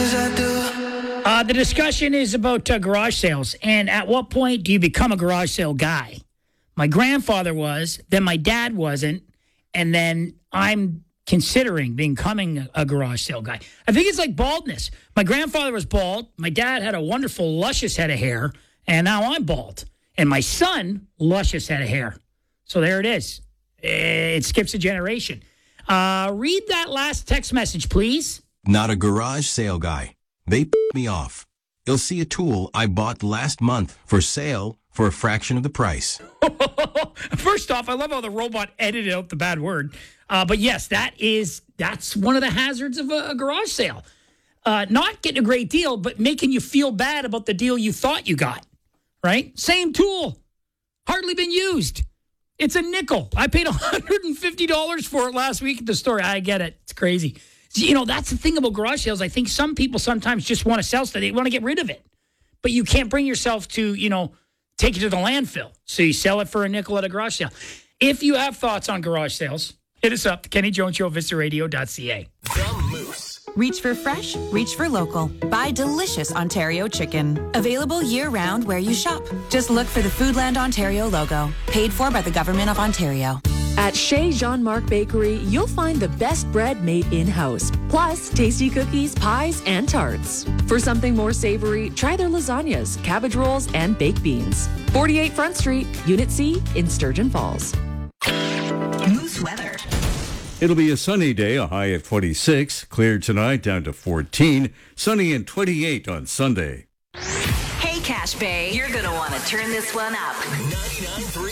The discussion is about garage sales, and at what point do you become a garage sale guy? My grandfather was, then my dad wasn't, and then I'm considering becoming a garage sale guy. I think it's like baldness. My grandfather was bald. My dad had a wonderful, luscious head of hair, and now I'm bald. And my son, luscious head of hair. So there it is. It skips a generation. Read that last text message, please. Not a garage sale guy. They me off. You'll see a tool I bought last month for sale for a fraction of the price. First off, I love how the robot edited out the bad word. But yes, that's one of the hazards of a garage sale. Not getting a great deal, but making you feel bad about the deal you thought you got, right? Same tool, hardly been used. It's a nickel. I paid $150 for it last week at the store. I get it. It's crazy. You know, that's the thing about garage sales. I think some people sometimes just want to sell stuff. They want to get rid of it. But you can't bring yourself to, take it to the landfill. So you sell it for a nickel at a garage sale. If you have thoughts on garage sales, hit us up, Kenny Jones Show, VistaRadio.ca. Reach for fresh, reach for local. Buy delicious Ontario chicken. Available year-round where you shop. Just look for the Foodland Ontario logo. Paid for by the Government of Ontario. At Chez Jean-Marc Bakery, you'll find the best bread made in-house, plus tasty cookies, pies, and tarts. For something more savory, try their lasagnas, cabbage rolls, and baked beans. 48 Front Street, Unit C in Sturgeon Falls. Moose weather. It'll be a sunny day, a high of 26. Clear tonight, down to 14. Sunny and 28 on Sunday. Hey, Cash Bay, you're going to want to turn this one up.